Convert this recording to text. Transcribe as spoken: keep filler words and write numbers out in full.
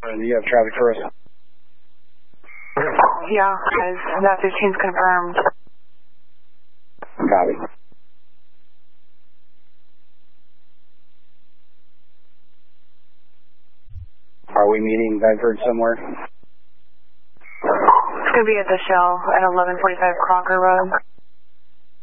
Do you have traffic for us? Yeah, guys. That fifteen's confirmed. Copy. Are we meeting Bedford somewhere? It's going to be at the Shell at eleven forty-five Crocker Road.